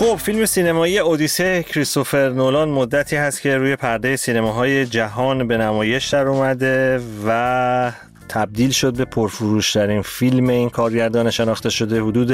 خب فیلم سینمایی اودیسه کریستوفر نولان مدتی هست که روی پرده سینماهای جهان به نمایش در اومده و تبدیل شد به پرفروش‌ترین فیلم این کارگردان شناخته شده. حدود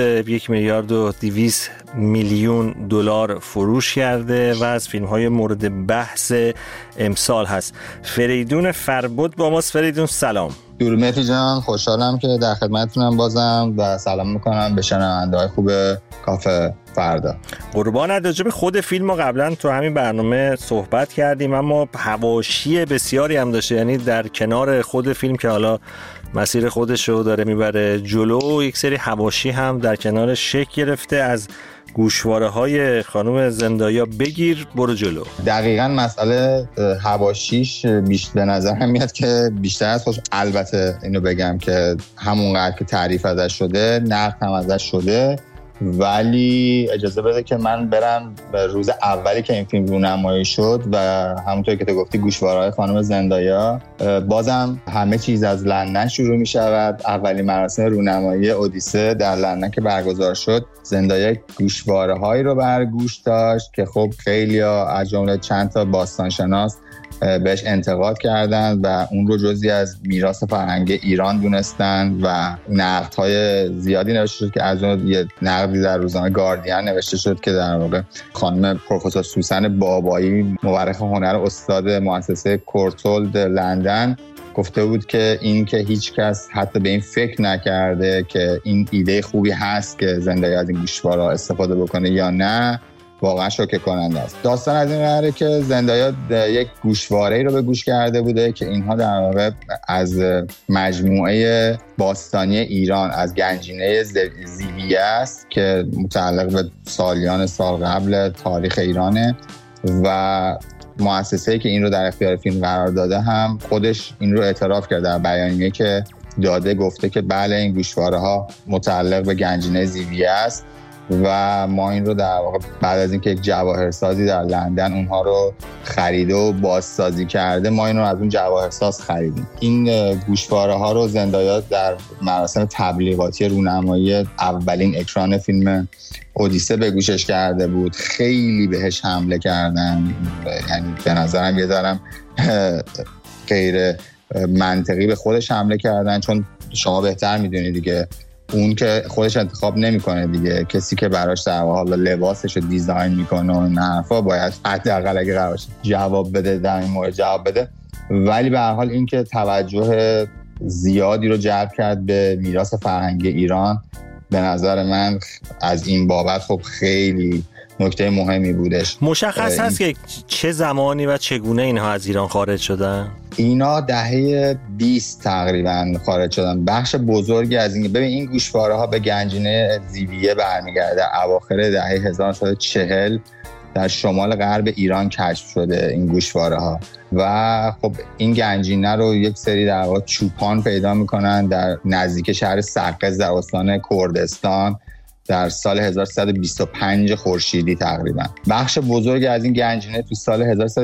1,200,000,000 دلار فروش کرده و از فیلم‌های مورد بحث امسال هست. فریدون فربد با ماست. فریدون سلام. درود مهدی جان، خوشحالم که در خدمتتونم بازم و سلام میکنم به شنونده‌های خوب کافه فردا. قربانت. راجع به خود فیلم ما قبلا تو همین برنامه صحبت کردیم، اما حواشی بسیاری هم داشته، یعنی در کنار خود فیلم که حالا مسیر خودش رو داره میبره جلو، یک سری حواشی هم در کنارش شکل گرفته. از گوشواره‌های خانم زندایا بگیر برو جلو. دقیقاً مسئله حواشیش به نظر هم میاد که بیشتر از خودش، البته اینو بگم که همونقدر که تعریف ازش شده نقد هم ازش شده، ولی اجازه بده که من برم به روز اولی که این فیلم رونمایی شد و همونطور که تو گفتی گوشواره‌های خانم زندایا، بازم همه چیز از لندن شروع می شود. اولین مراسم رونمایی اودیسه در لندن که برگزار شد، زندایا گوشواره‌هایی رو بر گوش داشت که خب خیلی‌ها از جمله چند تا باستانشناس بهش انتقاد کردند و اون رو جزئی از میراث فرهنگی ایران دونستن و نقدهای زیادی نوشته شد که از اون یه نقدی در روزنامه گاردین نوشته شد که در واقع خانم پروفسور سوسن بابایی، مورخ هنر، استاد مؤسسه کورتولد لندن، گفته بود که این که هیچ کس حتی به این فکر نکرده که این ایده خوبی هست که زندایا از این گوشوارا استفاده بکنه یا نه، واقعا شوکه کننده است. داستان از این قراره که زندایا یک گوشواره‌ای رو به گوش کرده بوده که اینها در واقع از مجموعه باستانی ایران، از گنجینه زیویه است که متعلق به سالیان سال قبل تاریخ ایرانه و مؤسسه‌ای که این رو در اختیار فیلم قرار داده هم خودش این رو اعتراف کرده در بیانیه‌ای که داده، گفته که بله این گوشواره‌ها متعلق به گنجینه زیویه است و ما این رو در واقع بعد از اینکه یک جواهرسازی در لندن اونها رو خریده و بازسازی کرده، ما این رو از اون جواهرساز خریدیم. این گوشواره‌ها رو زندایا در مراسم تبلیغاتی رونمایی اولین اکران فیلم اودیسه به گوشش کرده بود. خیلی بهش حمله کردن، یعنی به نظرم یه ذره غیر منطقی به خودش حمله کردن، چون شما بهتر میدونید دیگه اون که خودش انتخاب نمیکنه دیگه، کسی که براش در حال لباسش رو دیزاین میکنه و این حرفا باید حداقل اگه قرارش جواب بده در این مورد جواب بده. ولی به هر حال این که توجه زیادی رو جلب کرد به میراث فرهنگی ایران، به نظر من از این بابت خب خیلی نکته مهمی بودش. مشخص هست که چه زمانی و چگونه اینها از ایران خارج شدن؟ اینا دهه 20 تقریبا خارج شدن. بخش بزرگی از این، ببین این گوشواره‌ها به گنجینه زیویه برمیگرده. اواخر دهه 1940 در شمال غرب ایران کشف شده این گوشواره‌ها و خب این گنجینه رو یک سری در واقع چوپان پیدا میکنن در نزدیک شهر سقز در استان کردستان در سال 1325 خورشیدی تقریبا. بخش بزرگی از این گنجینه تو سال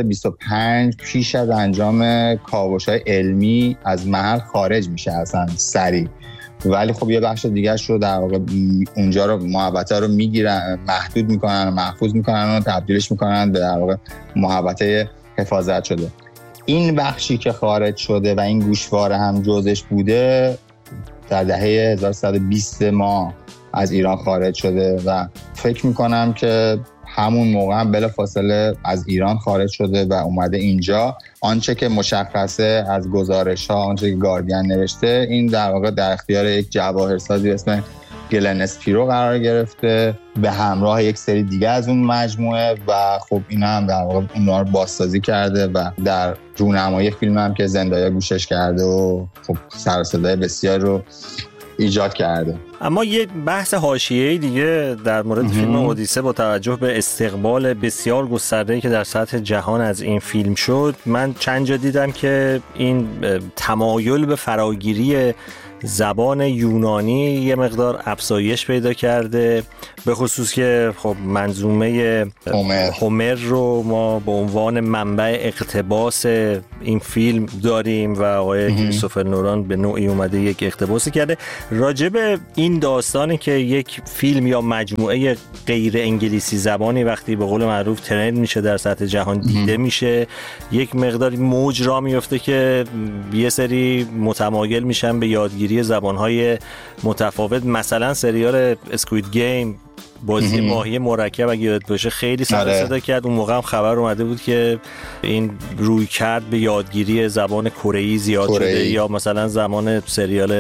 1325 پیش از انجام کاوش‌های علمی از محل خارج میشه اصلا سریع، ولی خب یه بخش دیگه‌اش رو در واقع اونجا رو محوطه رو میگیرن، محدود میکنن و محفوظ میکنن و تبدیلش میکنن به در واقع محوطه حفاظت شده. این بخشی که خارج شده و این گوشواره هم جزش بوده در دهه 1120 ما از ایران خارج شده و فکر میکنم که همون موقع هم بلافاصله از ایران خارج شده و اومده اینجا. آنچه که مشخصه از گزارش‌ها، آنچه که گاردین نوشته، این در واقع در اختیار یک جواهرسازی اسم گلن اسپیرو قرار گرفته به همراه یک سری دیگه از اون مجموعه و خب اینا هم در واقع اونها رو بازسازی کرده و در رونمایی فیلم هم که زندایا گوشش کرده و خب سر و صدای بسیار رو ایجاد کرده. اما یه بحث حاشیه‌ای دیگه در مورد فیلم اودیسه با توجه به استقبال بسیار گسترده‌ای که در سطح جهان از این فیلم شد، من چند جا دیدم که این تمایل به فراگیری زبان یونانی یه مقدار افزایش پیدا کرده، به خصوص که خب منظومه هومر رو ما به عنوان منبع اقتباس این فیلم داریم و آقای کریستوفر نولان به نوعی اومده یک اقتباسی کرده. راجب این داستانی که یک فیلم یا مجموعه غیر انگلیسی زبانی وقتی به قول معروف ترند میشه در سطح جهان دیده میشه، یک مقداری موج را میفته که یه سری متمایل میشن به یادگیری زبانهای متفاوت. مثلا سریال اسکوید گیم، بازی ماهی مرکب اگه یاد باشه، خیلی سر صدا کرد. اون موقع هم خبر اومده بود که این روی کرد به یادگیری زبان کره‌ای زیاد شده، یا مثلا زمان سریال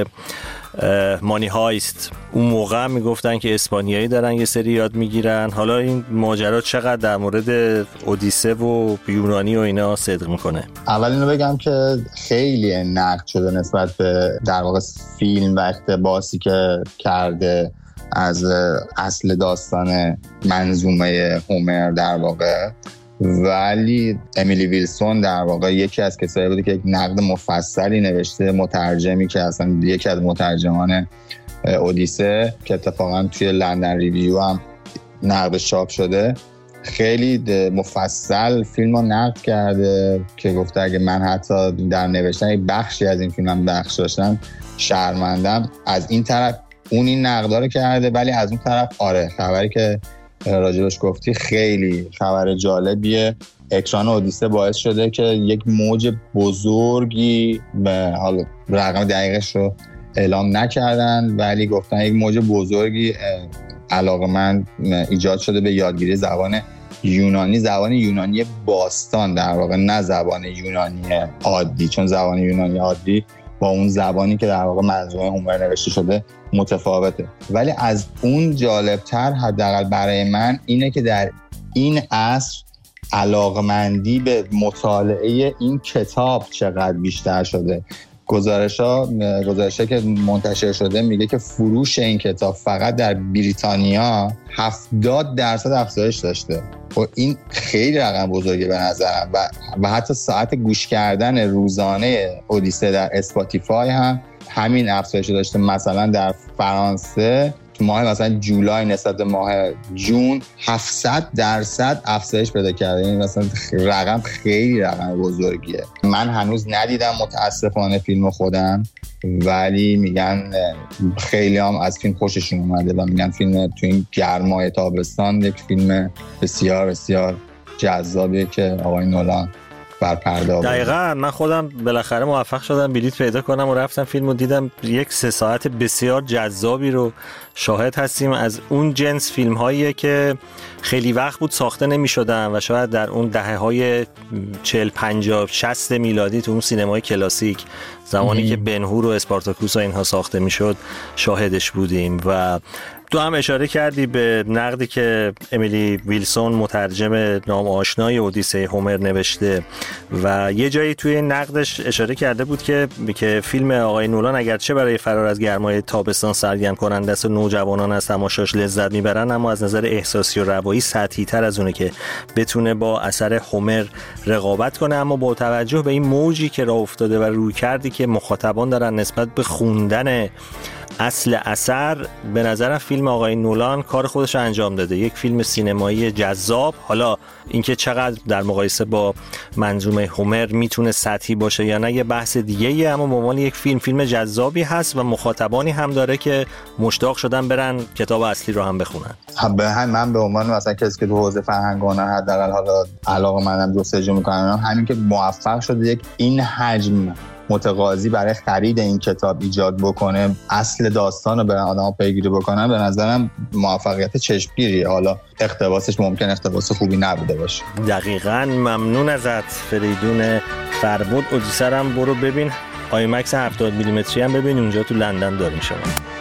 مانی هایست اون موقع هم میگفتن که اسپانیایی دارن یه سری یاد میگیرن. حالا این ماجرا چقدر در مورد اودیسه و یونانی و اینا صدق میکنه؟ اول اینو بگم که خیلی نقد شده نسبت به در واقع فیلم و اقتباسی که کرده از اصل داستان منظومه هومر در واقع، ولی امیلی ویلسون در واقع یکی از کسایی بوده که یک نقد مفصلی نوشته، مترجمی که اصلا یکی از مترجمان اودیسه که اتفاقا توی لندن ریویو هم نقدش چاپ شده، خیلی مفصل فیلم رو نقد کرده که گفته اگه من حتی در نوشتن یک بخشی از این فیلم هم نقش داشتم شرمندم. از این طرف اون این نقدا رو کرده، ولی از اون طرف آره خبری که راجبش گفتی خیلی خبر جالبیه. اکران اودیسه باعث شده که یک موج بزرگی، به حالا رقم دقیقش رو اعلام نکردن ولی گفتن یک موج بزرگی علاقمند ایجاد شده به یادگیری زبان یونانی، زبان یونانی باستان در واقع، نه زبان یونانی عادی، چون زبان یونانی عادی با اون زبانی که در واقع منظومه هومر نوشته شده متفاوته. ولی از اون جالبتر حداقل برای من اینه که در این عصر علاقمندی به مطالعه این کتاب چقدر بیشتر شده. گزارشی که منتشر شده میگه که فروش این کتاب فقط در بریتانیا 70% افزایش داشته و این خیلی رقم بزرگی به نظرم. و حتی ساعت گوش کردن روزانه اودیسه در اسپاتیفای هم همین افزایش داشته. مثلا در فرانسه تو ماه مثلا جولای نسبت به ماه جون 700% افزایش پیدا کرده. این مثلا رقم خیلی رقم بزرگیه. من هنوز ندیدم متاسفانه فیلم خودم، ولی میگن خیلی هم از فیلم خوششون اومده و میگن فیلم تو این گرمای تابستان یک فیلم بسیار بسیار جذابیه که آقای نولان برپرده. دقیقاً من خودم بالاخره موفق شدم بلیط پیدا کنم و رفتم فیلمو دیدم. یک 3 ساعت بسیار جذابی رو شاهد هستیم. از اون جنس فیلم هاییه که خیلی وقت بود ساخته نمی شدن و شاید در اون دهه های 40 50 60 میلادی تو اون سینمای کلاسیک زمانی که بن‌هور و اسپارتاکوس و اینها ساخته می شد شاهدش بودیم. و تو هم اشاره کردی به نقدی که امیلی ویلسون مترجم نام آشنای اودیسه هومر نوشته و یه جایی توی نقدش اشاره کرده بود که فیلم آقای نولان اگرچه برای فرار از گرمای تابستان سرگرم کننده است و نوجوانان از تماشاش لذت میبرن، اما از نظر احساسی و روایی سطحی تر از اونه که بتونه با اثر هومر رقابت کنه. اما با توجه به این موجی که راه افتاده و روی کردی که مخاطبان دارن نسبت به خوندن اصل اثر، به نظرم فیلم آقای نولان کار خودش رو انجام داده. یک فیلم سینمایی جذاب. حالا اینکه چقدر در مقایسه با منظومه هومر میتونه سطحی باشه یا نه یه بحث دیگه ایه، اما به عنوان یک فیلم جذابی هست و مخاطبانی هم داره که مشتاق شدن برن کتاب اصلی رو هم بخونن. من به عنوان مثلا کسی که تو حوزه فرهنگانه حداقل حالا علاقه‌مندم جستجو میکنم، همین که موفق شده یک این حجم متقاضی برای خرید این کتاب ایجاد بکنه، اصل داستان رو به آدم‌ها پیگیری بکنن، به نظرم موفقیت چشمگیریه. حالا اقتباسش ممکن اقتباس خوبی نبوده باشه. دقیقاً. ممنون ازت فریدون فربود. اودیسه هم برو ببین، آیمکس 70 میلیمتری هم ببین، اونجا تو لندن داریم شما.